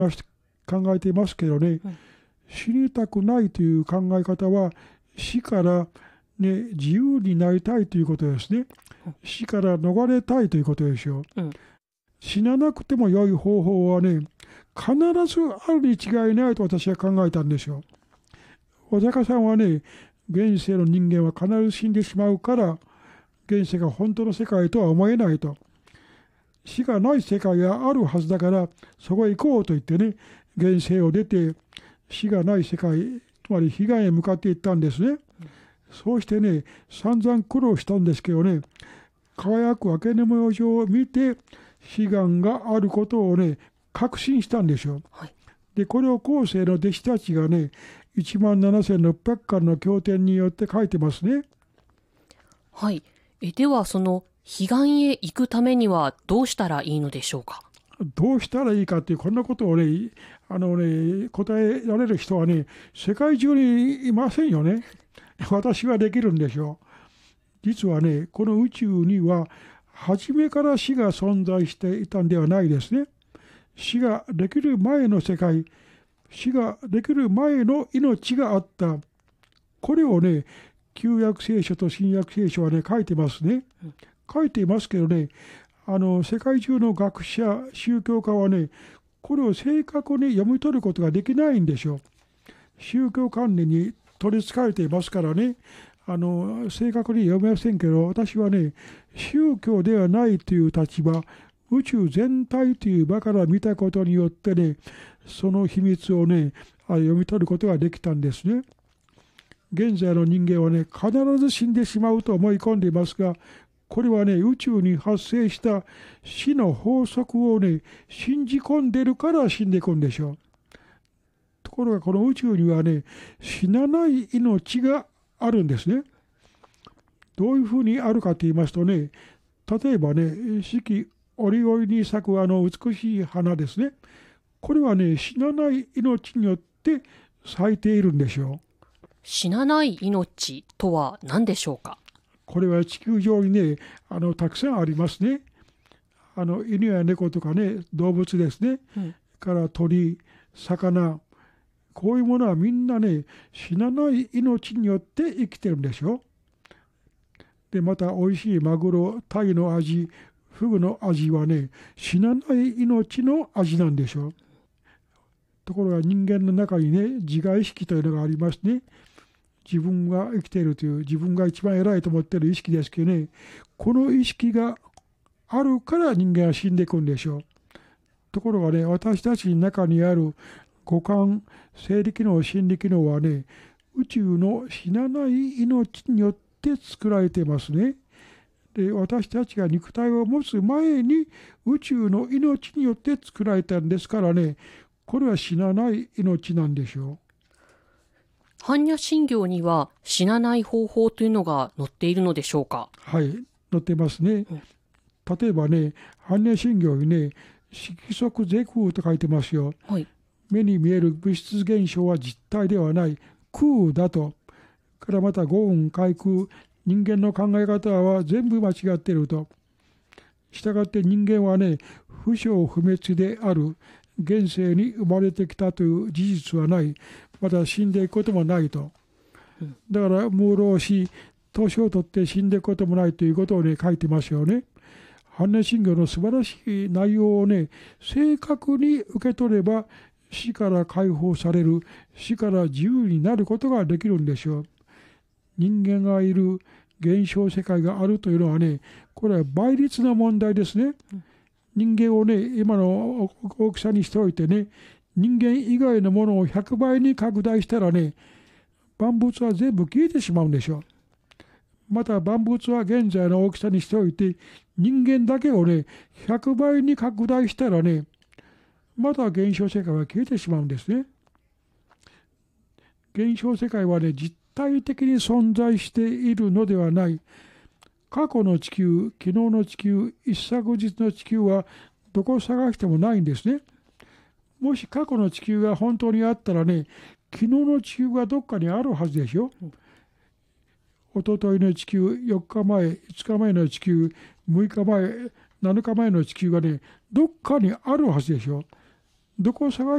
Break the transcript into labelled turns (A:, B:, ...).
A: 考えていますけどね、死にたくないという考え方は死から、自由になりたいということですね。死から逃れたいということですよ。死ななくても良い方法はね、必ずあるに違いないと私は考えたんですよ。小坂さんはね、現世の人間は必ず死んでしまうから、現世が本当の世界とは思えないと。死がない世界があるはずだから、そこへ行こうと言ってね、現世を出て、死がない世界、つまり彼岸へ向かっていったんですね。そうしてね、散々苦労したんですけどね、輝く明けの明星を見て、彼岸があることをね、確信したんですよ。で、これを後世の弟子たちがね、17,600巻の経典によって書いてますね。
B: はい。ではその彼岸へ行くためにはどうしたらいいのでしょうか。
A: どうしたらいいかっていうこんなことをね、答えられる人はね、世界中にいませんよね。私はできるんでしょう。実はね、この宇宙には初めから死が存在していたんではないですね。死ができる前の世界、死ができる前の命があった。これをね、旧約聖書と新約聖書はね、書いてますね。書いていますけどね、世界中の学者、宗教家はね、これを正確に読み取ることができないんでしょう。宗教観念に取りつかれていますからね、正確に読めませんけど、私はね、宗教ではないという立場、宇宙全体という場から見たことによってね、その秘密をね、読み取ることができたんですね。現在の人間はね、必ず死んでしまうと思い込んでいますが、これはね、宇宙に発生した死の法則をね、信じ込んでるから死んでいくんでしょう。ところがこの宇宙にはね、死なない命があるんですね。どういうふうにあるかと言いますとね、例えばね、四季折々に咲く美しい花ですね。これはね、死なない命によって咲いているんでしょう。
B: 死なない命とは何でしょうか。
A: これは地球上にね、たくさんありますね。犬や猫とかね、動物ですね。から鳥、魚、こういうものはみんなね、死なない命によって生きてるんでしょ。で、またおいしいマグロ、タイの味、フグの味はね、死なない命の味なんでしょう。ところが人間の中にね、自我意識というのがありますね。自分が生きているという、自分が一番偉いと思っている意識ですけどね、この意識があるから人間は死んでいくんでしょう。ところがね、私たちの中にある五感、生理機能、心理機能はね、宇宙の死なない命によって作られていますね。で、私たちが肉体を持つ前に宇宙の命によって作られたんですからね、これは死なない命なんでしょう。
B: 般若心経には死なない方法というのが載っているのでしょうか。
A: はい、載ってますね。例えばね、般若心経にね、色即是空と書いてますよ。目に見える物質現象は実体ではない空だと。からまた五雲皆空、人間の考え方は全部間違っていると。したがって人間はね、不生不滅である。現世に生まれてきたという事実はない。また死んでいくこともないと。だから無老死、年を取って死んでいくこともないということをね、書いてますよね。般若心経の素晴らしい内容をね、正確に受け取れば死から解放される、死から自由になることができるんでしょう。人間がいる現象世界があるというのはね、これは倍率の問題ですね。人間をね、今の大きさにしておいてね、人間以外のものを100倍に拡大したらね、万物は全部消えてしまうんでしょう。また万物は現在の大きさにしておいて、人間だけをね、100倍に拡大したらね、また現象世界は消えてしまうんですね。現象世界はね、実体的に存在しているのではない。過去の地球、昨日の地球、一昨日の地球はどこを探してもないんですね。もし過去の地球が本当にあったらね、昨日の地球がどっかにあるはずでしょ。おとといの地球、4日前、5日前の地球、6日前、7日前の地球がね、どっかにあるはずでしょ。 どこを探